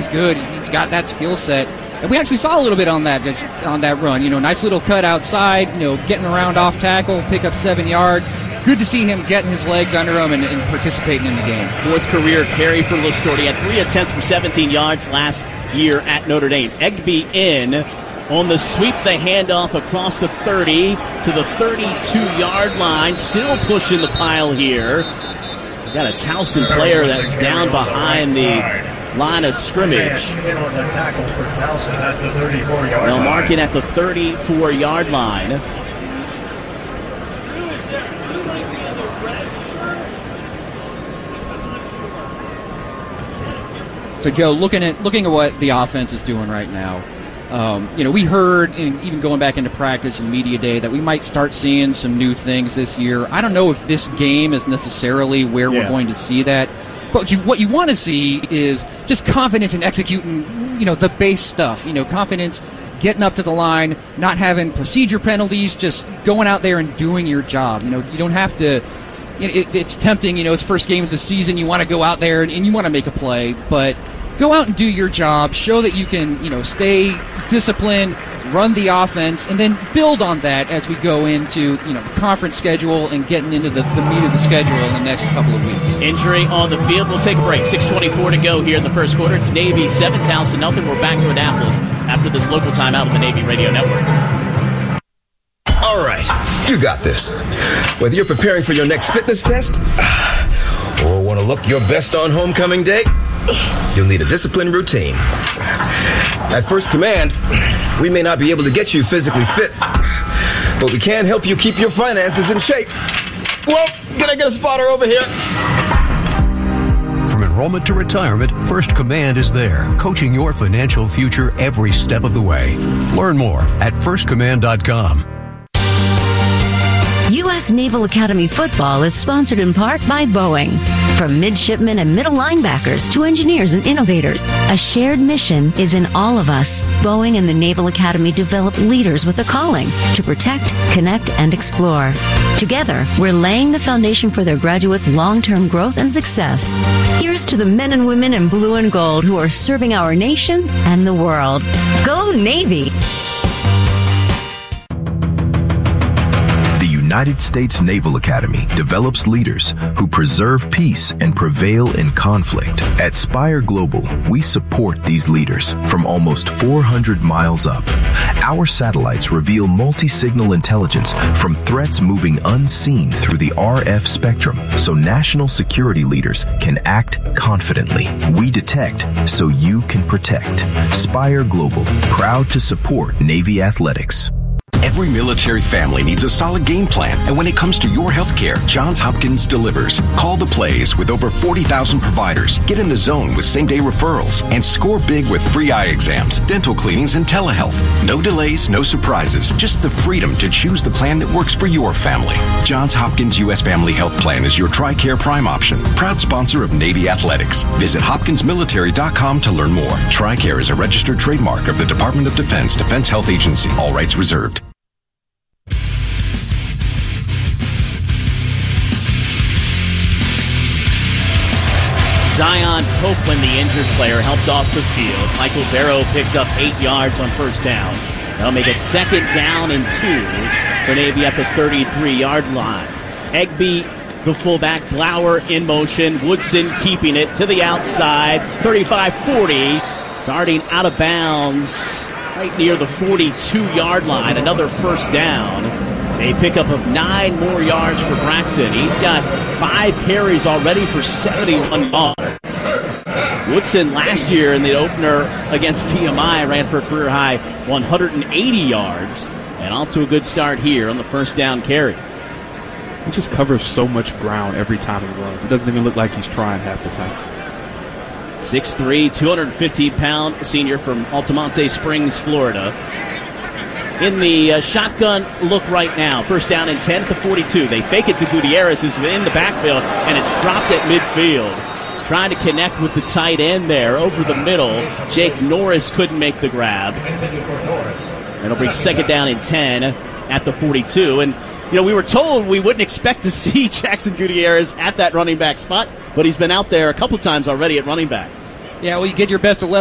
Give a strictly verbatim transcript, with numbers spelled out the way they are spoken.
He's good. He's got that skill set. And we actually saw a little bit on that on that run. You know, nice little cut outside, you know, getting around off tackle, pick up seven yards. Good to see him getting his legs under him and, and participating in the game. Fourth career carry for Lestort. He had three attempts for seventeen yards last year at Notre Dame. Egby in on the sweep, the handoff across the thirty to the thirty-two-yard line. Still pushing the pile here. We got a Towson player that's down behind the line of scrimmage. They'll mark it at the thirty-four-yard line. So, Joe, looking at looking at what the offense is doing right now, um, you know, we heard, and even going back into practice and media day, that we might start seeing some new things this year. I don't know if this game is necessarily where yeah. we're going to see that, but you, what you want to see is just confidence in executing, you know, the base stuff. You know, confidence getting up to the line, not having procedure penalties, just going out there and doing your job. You know, you don't have to. It, it's tempting, you know, it's first game of the season. You want to go out there and, and you want to make a play, but go out and do your job. Show that you can, you know, stay disciplined, run the offense, and then build on that as we go into, you know, the conference schedule and getting into the, the meat of the schedule in the next couple of weeks. Injury on the field. We'll take a break. six twenty-four to go here in the first quarter. It's Navy seven, Towson nothing. We're back to Annapolis after this local timeout on the Navy Radio Network. All right, you got this. Whether you're preparing for your next fitness test or want to look your best on homecoming day, you'll need a disciplined routine. At First Command, we may not be able to get you physically fit, but we can help you keep your finances in shape. Well, can I get a spotter over here? From enrollment to retirement, First Command is there, coaching your financial future every step of the way. Learn more at first command dot com. U S Naval Academy football is sponsored in part by Boeing. From midshipmen and middle linebackers to engineers and innovators, a shared mission is in all of us. Boeing and the Naval Academy develop leaders with a calling to protect, connect, and explore. Together, we're laying the foundation for their graduates' long-term growth and success. Here's to the men and women in blue and gold who are serving our nation and the world. Go Navy! The United States Naval Academy develops leaders who preserve peace and prevail in conflict. At Spire Global, we support these leaders from almost four hundred miles up. Our satellites reveal multi-signal intelligence from threats moving unseen through the R F spectrum, so national security leaders can act confidently. We detect so you can protect. Spire Global, proud to support Navy athletics. Every military family needs a solid game plan, and when it comes to your health care, Johns Hopkins delivers. Call the plays with over forty thousand providers. Get in the zone with same-day referrals, and score big with free eye exams, dental cleanings, and telehealth. No delays, no surprises, just the freedom to choose the plan that works for your family. Johns Hopkins U S Family Health Plan is your TRICARE Prime option. Proud sponsor of Navy Athletics. Visit hopkins military dot com to learn more. TRICARE is a registered trademark of the Department of Defense, Defense Health Agency. All rights reserved. Zion Copeland, the injured player, helped off the field. Michael Barrow picked up eight yards on first down. They'll make it second down and two for Navy at the thirty-three-yard line. Egby, the fullback, Blower in motion. Woodson keeping it to the outside. thirty-five forty, darting out of bounds right near the forty-two-yard line. Another first down. A pickup of nine more yards for Braxton. He's got five carries already for seventy-one yards. Woodson last year in the opener against V M I ran for a career-high one hundred eighty yards. And off to a good start here on the first down carry. He just covers so much ground every time he runs. It doesn't even look like he's trying half the time. six three, two hundred fifty pound senior from Altamonte Springs, Florida. In the uh, shotgun look right now. First down and ten at the forty-two. They fake it to Gutierrez, who's in the backfield, and it's dropped at midfield. Trying to connect with the tight end there over the middle. Jake Norris couldn't make the grab. It'll be second down and ten at the forty-two. And, you know, we were told we wouldn't expect to see Jackson Gutierrez at that running back spot, but he's been out there a couple times already at running back. Yeah, well, you get your best eleven.